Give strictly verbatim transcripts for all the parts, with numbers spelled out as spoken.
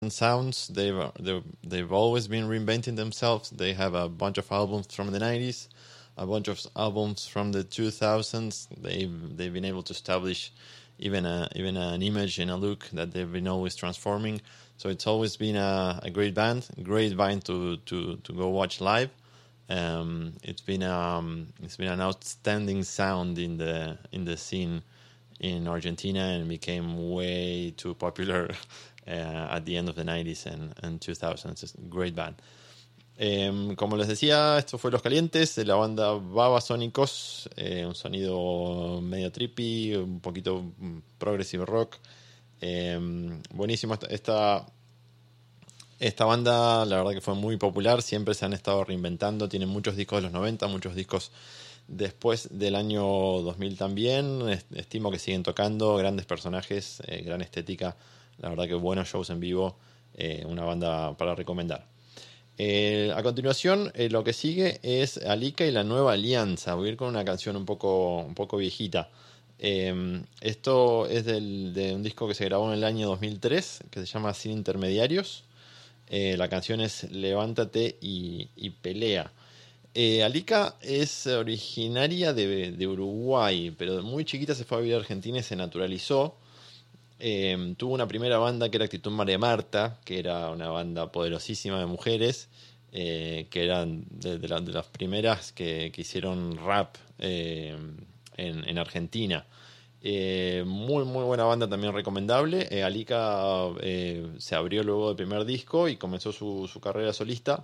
sounds. They've they've they've always been reinventing themselves. They have a bunch of albums from the nineties, a bunch of albums from the two thousands. They've they've been able to establish even a even an image and a look that they've been always transforming. So it's always been a, a great band, great band to to to go watch live. Um, it's been um it's been an outstanding sound in the in the scene in Argentina, and became way too popular uh, at the end of the nineties and, and two thousands. It's a great band. Eh, como les decía, esto fue Los Calientes, de la banda Babasónicos, eh, un sonido medio trippy, un poquito progressive rock. Eh, buenísimo. Esta, esta, esta banda, la verdad que fue muy popular, siempre se han estado reinventando, tienen muchos discos de los noventa, muchos discos después del año dos mil también. Estimo que siguen tocando, grandes personajes, eh, gran estética, la verdad que buenos shows en vivo, eh, una banda para recomendar. Eh, a continuación, eh, lo que sigue es Alika y la Nueva Alianza. Voy a ir con una canción un poco, un poco viejita. Eh, esto es del, de un disco que se grabó en el año dos mil tres, que se llama Sin Intermediarios. Eh, la canción es Levántate y, y Pelea. Eh, Alika es originaria de, de Uruguay, pero muy chiquita se fue a vivir a Argentina y se naturalizó. Eh, tuvo una primera banda que era Actitud María Marta, que era una banda poderosísima de mujeres, eh, que eran de, de, la, de las primeras que, que hicieron rap eh, en, en Argentina. Eh, muy muy buena banda, también recomendable. eh, Alika eh, se abrió luego del primer disco y comenzó su, su carrera solista,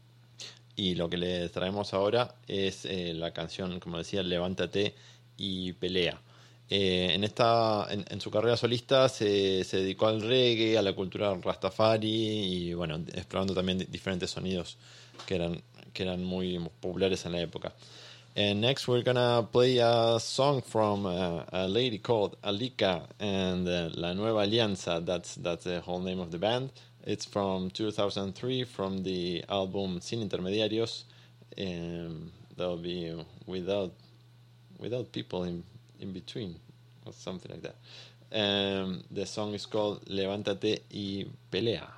y lo que les traemos ahora es eh, la canción, como decía, Levántate y Pelea. Eh, en, esta, en, en su carrera solista se, se dedicó al reggae, a la cultura rastafari, y bueno, explorando también diferentes sonidos que eran, que eran muy populares en la época. And next we're gonna play a song from uh, a lady called Alika and uh, La Nueva Alianza. That's that's the whole name of the band. It's from two thousand three, from the album Sin Intermediarios. Um, that'll be without without people in in between, or something like that. Um, the song is called Levántate y Pelea.